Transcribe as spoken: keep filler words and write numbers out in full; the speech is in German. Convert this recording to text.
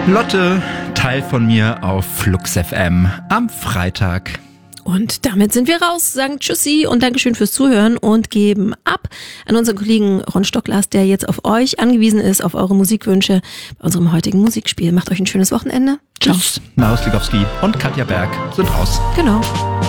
Lotte, Teil von mir auf Flux F M am Freitag. Und damit sind wir raus, sagen Tschüssi und Dankeschön fürs Zuhören und geben ab an unseren Kollegen Ron Stocklas, der jetzt auf euch angewiesen ist, auf eure Musikwünsche bei unserem heutigen Musikspiel. Macht euch ein schönes Wochenende. Tschüss. Naus Ligowski und Katja Berg sind raus. Genau.